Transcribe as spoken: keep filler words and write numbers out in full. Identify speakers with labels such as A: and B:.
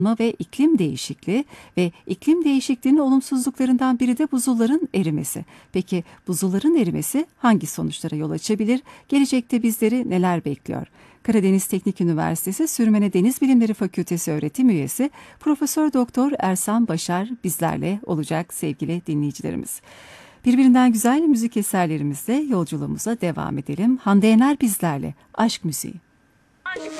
A: ve iklim değişikliği ve iklim değişikliğinin olumsuzluklarından biri de buzulların erimesi. Peki buzulların erimesi hangi sonuçlara yol açabilir? Gelecekte bizleri neler bekliyor? Karadeniz Teknik Üniversitesi Sürmene Deniz Bilimleri Fakültesi öğretim üyesi Profesör Doktor Ersan Başar bizlerle olacak sevgili dinleyicilerimiz. Birbirinden güzel müzik eserlerimizle yolculuğumuza devam edelim. Hande Yener bizlerle, Aşk Müziği.